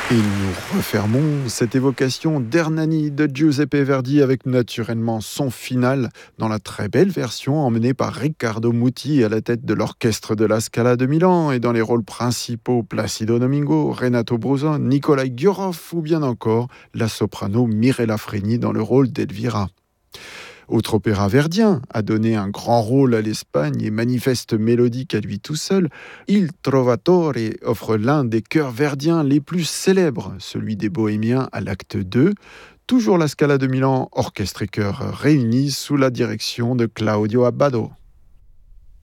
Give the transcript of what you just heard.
Et nous refermons cette évocation d'Hernani de Giuseppe Verdi avec naturellement son final dans la très belle version emmenée par Riccardo Muti à la tête de l'orchestre de la Scala de Milan et dans les rôles principaux Placido Domingo, Renato Bruzon, Nikolai Gurov ou bien encore la soprano Mirella Freni dans le rôle d'Elvira. Autre opéra verdien, a donné un grand rôle à l'Espagne et manifeste mélodique à lui tout seul, Il Trovatore offre l'un des chœurs verdiens les plus célèbres, celui des Bohémiens à l'acte 2. Toujours la Scala de Milan, orchestre et chœur réunis sous la direction de Claudio Abbado.